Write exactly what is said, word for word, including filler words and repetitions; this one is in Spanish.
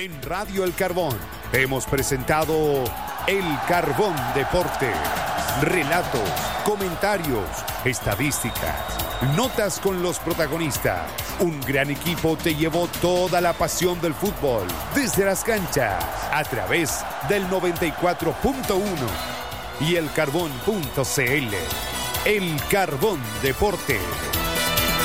En Radio El Carbón hemos presentado El Carbón Deporte. Relatos, comentarios, estadísticas, notas con los protagonistas. Un gran equipo te llevó toda la pasión del fútbol desde las canchas a través del noventa y cuatro punto uno y elcarbón punto cl. El Carbón Deporte.